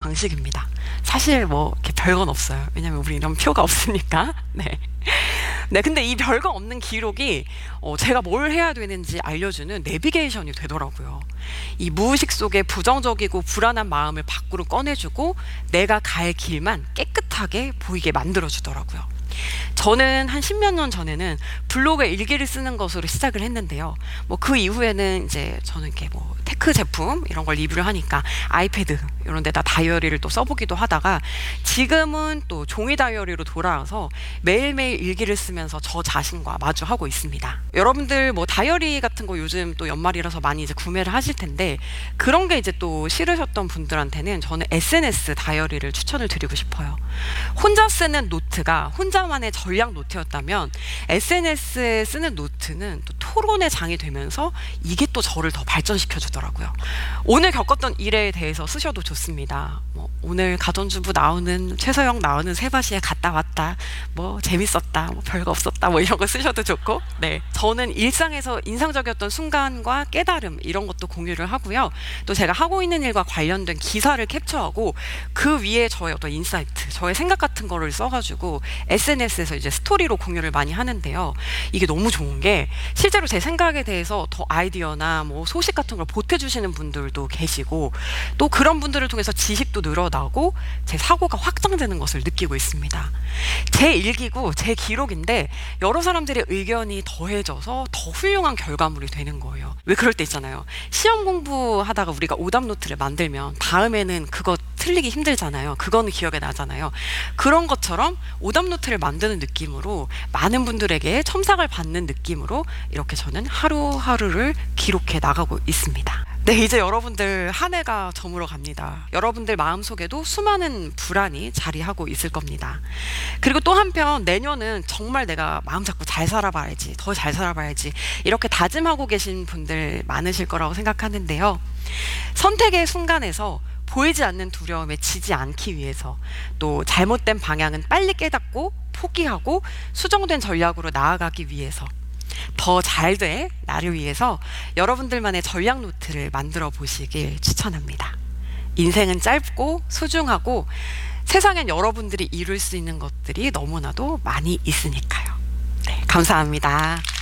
방식입니다. 사실 뭐 이렇게 별건 없어요. 왜냐면 우리 이런 표가 없으니까. 네. 네, 근데 이 별거 없는 기록이 제가 뭘 해야 되는지 알려주는 내비게이션이 되더라고요. 이 무의식 속에 부정적이고 불안한 마음을 밖으로 꺼내주고 내가 갈 길만 깨끗하게 보이게 만들어주더라고요. 저는 한 10몇 년 전에는 블로그에 일기를 쓰는 것으로 시작을 했는데요. 뭐 그 이후에는 이제 저는 이렇게 뭐 테크 제품 이런 걸 리뷰를 하니까 아이패드 이런 데다 다이어리를 또 써보기도 하다가 지금은 또 종이 다이어리로 돌아와서 매일매일 일기를 쓰면서 저 자신과 마주하고 있습니다. 여러분들 뭐 다이어리 같은 거 요즘 또 연말이라서 많이 이제 구매를 하실 텐데 그런 게 이제 또 싫으셨던 분들한테는 저는 SNS 다이어리를 추천을 드리고 싶어요. 혼자 쓰는 노트가 혼자만의 전략 노트였다면 SNS에 쓰는 노트는 또 토론의 장이 되면서 이게 또 저를 더 발전시켜 주더라고요. 오늘 겪었던 일에 대해서 쓰셔도 좋습니다. 뭐 오늘 가전주부 나오는 최서영 나오는 세바시에 갔다 왔다, 뭐 재밌었다, 뭐 별거 없었다, 뭐 이런 거 쓰셔도 좋고, 네, 저는 일상에서 인상적이었던 순간과 깨달음 이런 것도 공유를 하고요. 또 제가 하고 있는 일과 관련된 기사를 캡처하고 그 위에 저의 어떤 인사이트, 저의 생각 같은 거를 써가지고 SNS에서 이제 스토리로 공유를 많이 하는데요. 이게 너무 좋은 게 실제로 제 생각에 대해서 더 아이디어나 뭐 소식 같은 걸 보태주시는 분들도 계시고 또 그런 분들을 통해서 지식도 늘어나고 제 사고가 확장되는 것을 느끼고 있습니다. 제 일기고 제 기록인데 여러 사람들의 의견이 더해져서 더 훌륭한 결과물이 되는 거예요. 왜 그럴 때 있잖아요. 시험 공부하다가 우리가 오답 노트를 만들면 다음에는 그거 틀리기 힘들잖아요. 그거는 기억에 나잖아요. 그런 것처럼 오답 노트를 만드는 느낌으로 많은 분들에게 첨삭을 받는 느낌으로 이렇게 저는 하루하루를 기록해 나가고 있습니다. 네, 이제 여러분들 한 해가 저물어 갑니다. 여러분들 마음속에도 수많은 불안이 자리하고 있을 겁니다. 그리고 또 한편 내년은 정말 내가 마음 잡고 잘 살아봐야지, 더 잘 살아봐야지 이렇게 다짐하고 계신 분들 많으실 거라고 생각하는데요. 선택의 순간에서 보이지 않는 두려움에 지지 않기 위해서 또 잘못된 방향은 빨리 깨닫고 포기하고 수정된 전략으로 나아가기 위해서 더 잘 돼 나를 위해서 여러분들만의 전략 노트를 만들어 보시길 추천합니다. 인생은 짧고 소중하고 세상엔 여러분들이 이룰 수 있는 것들이 너무나도 많이 있으니까요. 네, 감사합니다.